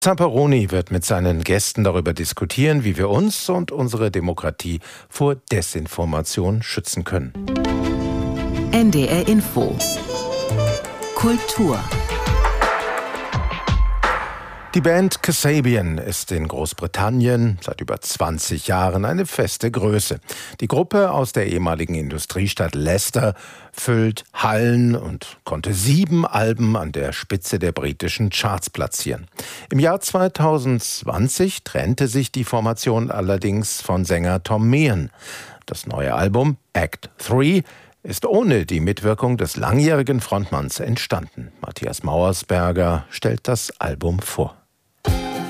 Zamperoni wird mit seinen Gästen darüber diskutieren, wie wir uns und unsere Demokratie vor Desinformation schützen können. NDR Info. Kultur. Die Band Kasabian ist in Großbritannien seit über 20 Jahren eine feste Größe. Die Gruppe aus der ehemaligen Industriestadt Leicester füllt Hallen und konnte 7 Alben an der Spitze der britischen Charts platzieren. Im Jahr 2020 trennte sich die Formation allerdings von Sänger Tom Meehan. Das neue Album Act 3 ist ohne die Mitwirkung des langjährigen Frontmanns entstanden. Matthias Mauersberger stellt das Album vor.